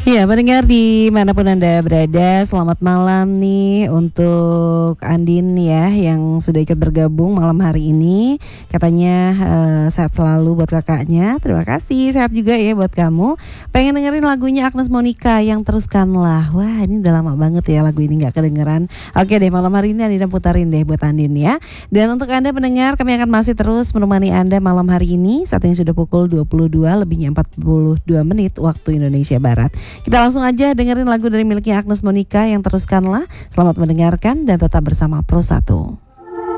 Ya, pendengar dimanapun Anda berada, selamat malam nih untuk Andin ya yang sudah ikut bergabung malam hari ini. Katanya sehat selalu buat kakaknya. Terima kasih, sehat juga ya buat kamu. Pengen dengerin lagunya Agnes Monica yang Teruskanlah. Wah, ini udah lama banget ya lagu ini gak kedengeran. Oke deh, malam hari ini Andin putarin deh buat Andin ya. Dan untuk Anda pendengar, kami akan masih terus menemani Anda malam hari ini. Saat ini sudah pukul 22:42 waktu Indonesia Barat. Kita langsung aja dengerin lagu dari miliknya Agnes Monica yang Teruskanlah. Selamat mendengarkan dan tetap bersama Pro 1.